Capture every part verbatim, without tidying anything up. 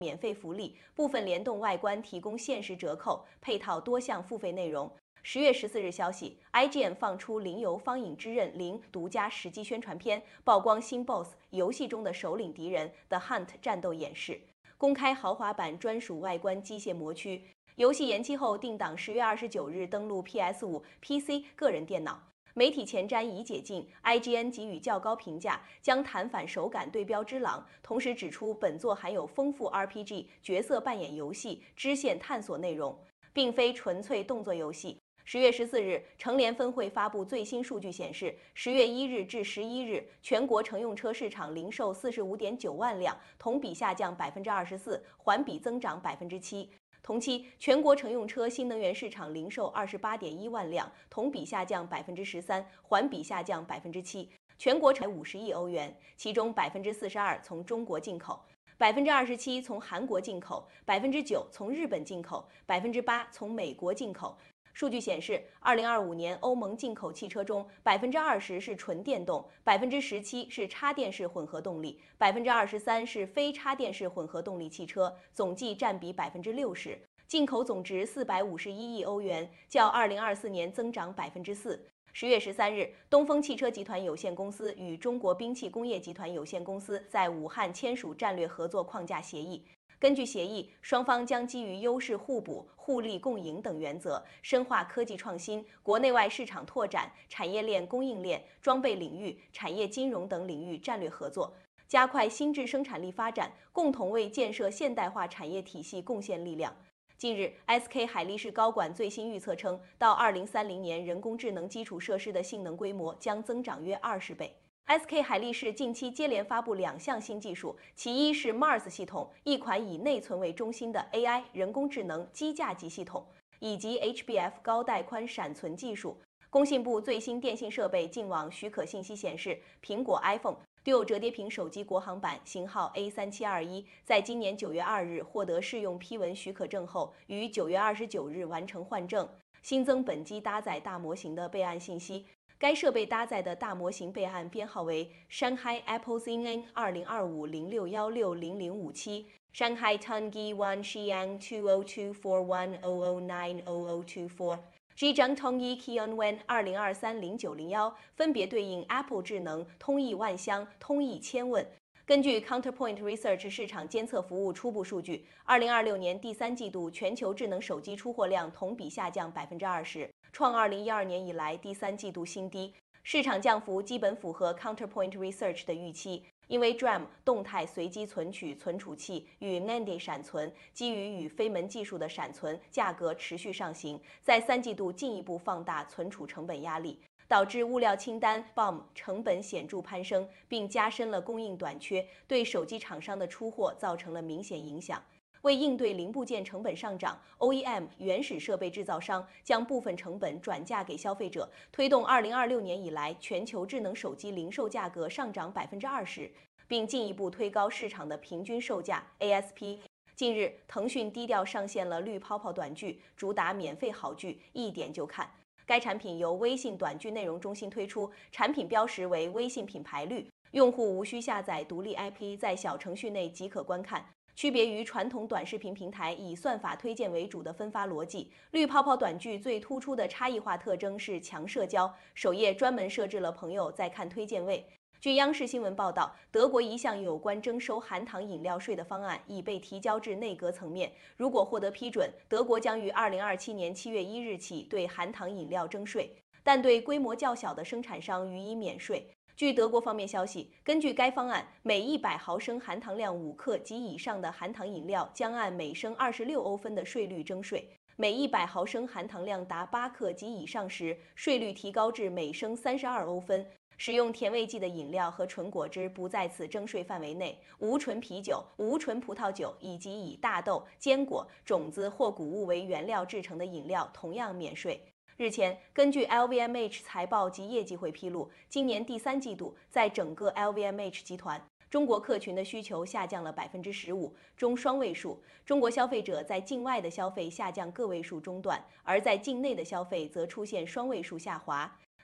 免费福利，部分联动外观提供限时折扣，配套多项付费内容。十月十四日消息 ，I G N 放出《零游方影之刃零》独家实际宣传片，曝光新 B O S S 游戏中的首领敌人 The Hunt 战斗演示，公开豪华版专属外观机械模区。游戏延期后定档十月二十九日登陆 P S 五、P C、个人电脑。媒体前瞻已解禁 ，I G N 给予较高评价，将弹反手感对标《只狼》，同时指出本作含有丰富 R P G 角色扮演游戏、支线探索内容，并非纯粹动作游戏。十月十四日，成联分会发布最新数据显示，十月一日至十一日，全国乘用车市场零售四十五点九万辆，同比下降百分之二十四，环比增长百分之七。同期，全国乘用车新能源市场零售二十八点一万辆，同比下降百分之十三，环比下降百分之七。全国产五十亿欧元，其中百分之四十二从中国进口，百分之二十七从韩国进口，百分之九从日本进口，百分之八从美国进口。数据显示，二零二五年欧盟进口汽车中，百分之二十是纯电动，百分之十七是插电式混合动力，百分之二十三是非插电式混合动力汽车，总计占比百分之六十。进口总值四百五十一亿欧元，较二零二四年增长百分之四。十月十三日，东风汽车集团有限公司与中国兵器工业集团有限公司在武汉签署战略合作框架协议。根据协议，双方将基于优势互补、互利共赢等原则，深化科技创新、国内外市场拓展、产业链供应链、装备领域、产业金融等领域战略合作，加快新质生产力发展，共同为建设现代化产业体系贡献力量。近日 ，S K 海力士高管最新预测称，到二零三零年，人工智能基础设施的性能规模将增长约二十倍。S K 海力士近期接连发布两项新技术，其一是 Mars 系统，一款以内存为中心的 A I 人工智能机架级系统，以及 H B F 高带宽闪存技术。工信部最新电信设备进网许可信息显示，苹果 iPhone Duo 折叠屏手机国行版型号 A 三七二一，在今年九月二日获得试用批文许可证后，于九月二十九日完成换证，新增本机搭载大模型的备案信息。该设备搭载的大模型备案编号为 Shanghai Apple Z N 二零二五零六一六零零五七 Shanghai Tongyi One Xiang two zero two four one zero zero nine zero zero two four Zhejiang Tongyi Qianwen 二零二三零九零一，分别对应 Apple 智能、通义万香、通义千问。根据 Counterpoint Research 市场监测服务初步数据，二零二六年第三季度全球智能手机出货量同比下降百分之二十，创二零一二年以来第三季度新低。市场降幅基本符合 Counterpoint Research 的预期，因为 D R A M 动态随机存取存储器与 N A N D 闪存基于与非门技术的闪存价格持续上行，在三季度进一步放大存储成本压力，导致物料清单 B O M 成本显著攀升，并加深了供应短缺，对手机厂商的出货造成了明显影响。为应对零部件成本上涨 ，O E M 原始设备制造商将部分成本转嫁给消费者，推动二零二六年以来全球智能手机零售价格上涨百分之二十，并进一步推高市场的平均售价 A S P。近日，腾讯低调上线了绿泡泡短剧，主打免费好剧，一点就看。该产品由微信短剧内容中心推出，产品标识为微信品牌绿，用户无需下载独立 I P， 在小程序内即可观看。区别于传统短视频平台以算法推荐为主的分发逻辑，绿泡泡短剧最突出的差异化特征是强社交，首页专门设置了朋友在看推荐位。据央视新闻报道，德国一项有关征收含糖饮料税的方案已被提交至内阁层面，如果获得批准，德国将于二零二七年七月一日起对含糖饮料征税，但对规模较小的生产商予以免税。据德国方面消息，根据该方案，每一百毫升含糖量五克及以上的含糖饮料将按每升二十六欧分的税率征税；每一百毫升含糖量达八克及以上时，税率提高至每升三十二欧分。使用甜味剂的饮料和纯果汁不在此征税范围内，无醇啤酒、无醇葡萄酒以及以大豆、坚果、种子或谷物为原料制成的饮料同样免税。日前，根据 L V M H 财报及业绩会披露，今年第三季度，在整个 L V M H 集团，中国客群的需求下降了百分之十五，中双位数；中国消费者在境外的消费下降个位数中段，而在境内的消费则出现双位数下滑。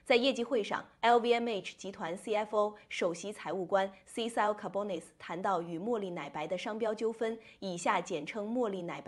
在业绩会上 ，L V M H 集团 C F O 首席财务官 Cecile Carbonis 谈到与茉莉奶白的商标纠纷，以下简称茉莉奶白。